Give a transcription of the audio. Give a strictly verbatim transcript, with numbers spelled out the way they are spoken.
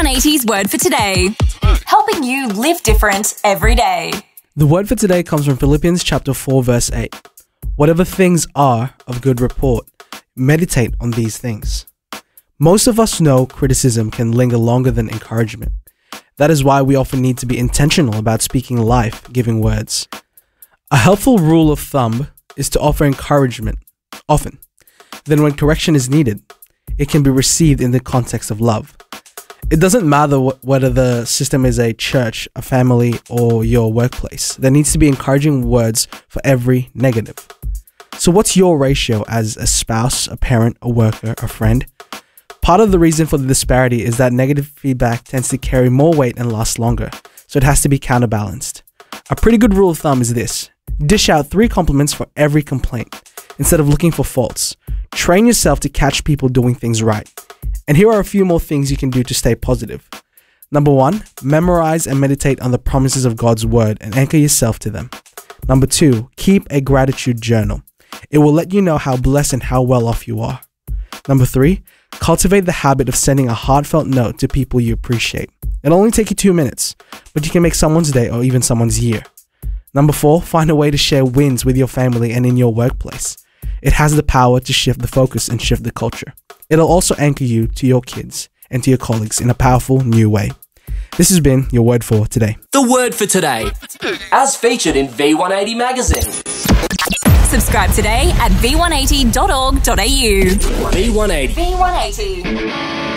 one eighty's Word for Today, helping you live different every day. The word for today comes from Philippians chapter four, verse eight. Whatever things are of good report, meditate on these things. Most of us know criticism can linger longer than encouragement. That is why we often need to be intentional about speaking life-giving words. A helpful rule of thumb is to offer encouragement often. Then when correction is needed, it can be received in the context of love. It doesn't matter wh- whether the system is a church, a family, or your workplace. There needs to be encouraging words for every negative. So what's your ratio as a spouse, a parent, a worker, a friend? Part of the reason for the disparity is that negative feedback tends to carry more weight and last longer, so it has to be counterbalanced. A pretty good rule of thumb is this: dish out three compliments for every complaint, instead of looking for faults. Train yourself to catch people doing things right. And here are a few more things you can do to stay positive. Number one, memorize and meditate on the promises of God's word and anchor yourself to them. Number two, keep a gratitude journal. It will let you know how blessed and how well off you are. Number three, cultivate the habit of sending a heartfelt note to people you appreciate. It'll only take you two minutes, but you can make someone's day or even someone's year. Number four, find a way to share wins with your family and in your workplace. It has the power to shift the focus and shift the culture. It'll also anchor you to your kids and to your colleagues in a powerful new way. This has been your Word for Today. The Word for Today, as featured in V one eighty magazine. Subscribe today at v one eighty dot org dot a u. V one eighty. V one eighty.